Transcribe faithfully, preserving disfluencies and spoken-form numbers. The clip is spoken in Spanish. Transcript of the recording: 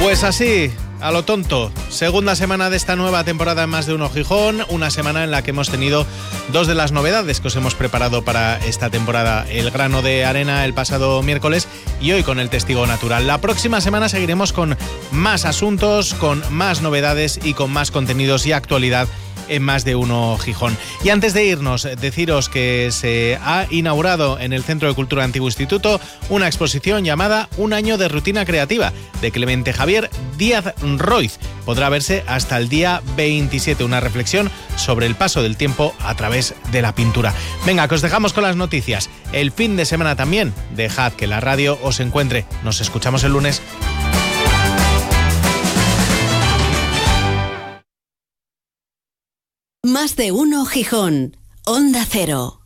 Pues así, a lo tonto, segunda semana de esta nueva temporada en Más de Uno Gijón, una semana en la que hemos tenido dos de las novedades que os hemos preparado para esta temporada, el grano de arena el pasado miércoles y hoy con el testigo natural. La próxima semana seguiremos con más asuntos, con más novedades y con más contenidos y actualidad en Más de Uno Gijón. Y antes de irnos, deciros que se ha inaugurado en el Centro de Cultura Antiguo Instituto una exposición llamada Un año de rutina creativa, de Clemente Javier Díaz Roiz. Podrá verse hasta el día veintisiete, una reflexión sobre el paso del tiempo a través de la pintura. Venga, que os dejamos con las noticias. El fin de semana también, dejad que la radio os encuentre. Nos escuchamos el lunes. Más de Uno Gijón, Onda Cero.